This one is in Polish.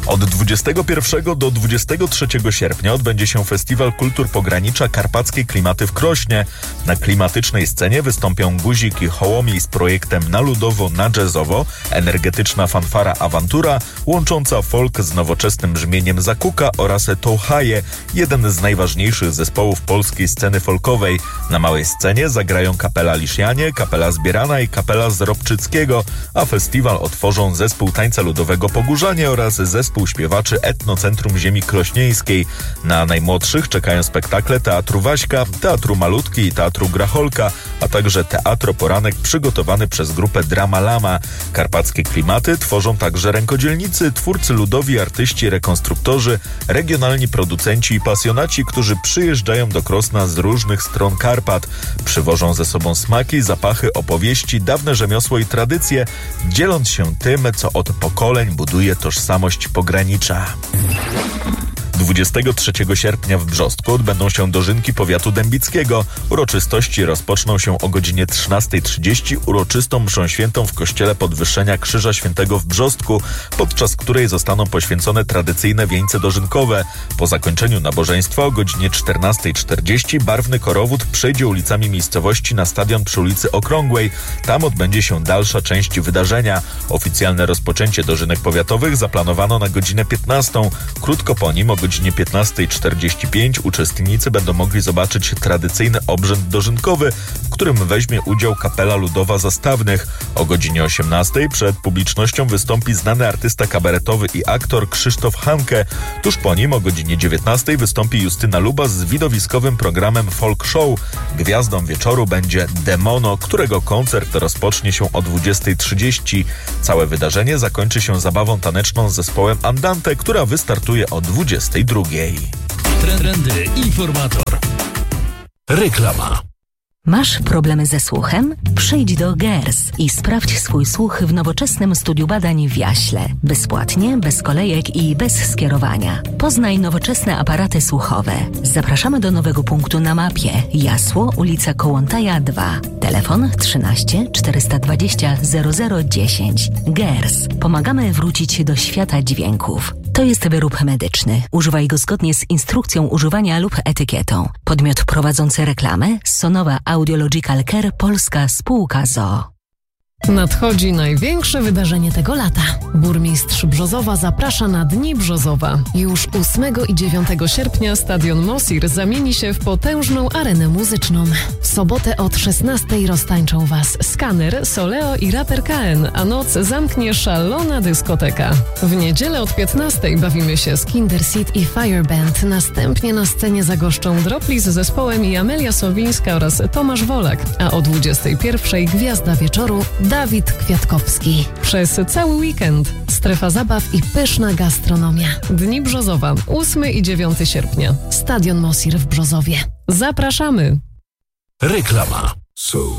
Od 21 do 23 sierpnia odbędzie się Festiwal Kultur Pogranicza Karpackie Klimaty w Krośnie. Na klimatycznej scenie wystąpią Guzik i Hołomiej z projektem Na ludowo, na jazzowo, energetyczna fanfara Awantura, łącząca folk z nowoczesnym brzmieniem Zakuka oraz Touhaje, jeden z najważniejszych zespołów polskiej sceny folkowej. Na małej scenie zagrają kapela Liszjanie, kapela Zbierana i kapela z Robczyckiego, a festiwal otworzą zespół tańca ludowego Pogórzanie oraz zespół śpiewaczy Etnocentrum Ziemi Krośnieńskiej. Na najmłodszych czekają spektakle Teatru Waśka, Teatru Malutki i Teatru Gracholka, a także Teatro Poranek przygotowany przez grupę Drama Lama. Karpackie klimaty tworzą także rękodzielnicy, twórcy ludowi, artyści, rekonstruktorzy, regionalni producenci i pasjonaci, którzy przyjeżdżają do Krosna z różnych stron Karpat. Przywożą ze sobą smaki, zapachy, opowieści, dawne rzemiosło i tradycje, dzieląc się tym, co od pokoleń buduje tożsamość pogranicza. 23 sierpnia w Brzostku odbędą się dożynki powiatu dębickiego. Uroczystości rozpoczną się o godzinie 13:30 uroczystą mszą świętą w kościele Podwyższenia Krzyża Świętego w Brzostku, podczas której zostaną poświęcone tradycyjne wieńce dożynkowe. Po zakończeniu nabożeństwa o godzinie 14:40 barwny korowód przejdzie ulicami miejscowości na stadion przy ulicy Okrągłej. Tam odbędzie się dalsza część wydarzenia. Oficjalne rozpoczęcie dożynek powiatowych zaplanowano na godzinę 15. Krótko po nim o godzinie 15:45 uczestnicy będą mogli zobaczyć tradycyjny obrzęd dożynkowy, w którym weźmie udział kapela ludowa Zastawnych. O godzinie 18:00 przed publicznością wystąpi znany artysta kabaretowy i aktor Krzysztof Hanke. Tuż po nim o godzinie 19:00 wystąpi Justyna Lubas z widowiskowym programem Folk Show. Gwiazdą wieczoru będzie Demono, którego koncert rozpocznie się o 20:30. Całe wydarzenie zakończy się zabawą taneczną z zespołem Andante, która wystartuje o 22:00. Trendy Informator. Reklama. Masz problemy ze słuchem? Przyjdź do GERS i sprawdź swój słuch w nowoczesnym studiu badań w Jaśle. Bezpłatnie, bez kolejek i bez skierowania. Poznaj nowoczesne aparaty słuchowe. Zapraszamy do nowego punktu na mapie. Jasło, ulica Kołątaja 2. Telefon 13 420 0010. GERS. Pomagamy wrócić do świata dźwięków. To jest wyrób medyczny. Używaj go zgodnie z instrukcją używania lub etykietą. Podmiot prowadzący reklamę Sonowa Audiological Care Polska Spółka ZOO. Nadchodzi największe wydarzenie tego lata. Burmistrz Brzozowa zaprasza na Dni Brzozowa. Już 8 i 9 sierpnia stadion Mosir zamieni się w potężną arenę muzyczną. W sobotę od 16:00 roztańczą Was Skaner, Soleo i raper KN, a noc zamknie szalona dyskoteka. W niedzielę od 15:00 bawimy się z Kinderseed i Fireband. Następnie na scenie zagoszczą Dropli z zespołem i Amelia Sowińska oraz Tomasz Wolak, a o 21:00 gwiazda wieczoru Dawid Kwiatkowski. Przez cały weekend strefa zabaw i pyszna gastronomia. Dni Brzozowa, 8 i 9 sierpnia. Stadion Mosir w Brzozowie. Zapraszamy! Reklama.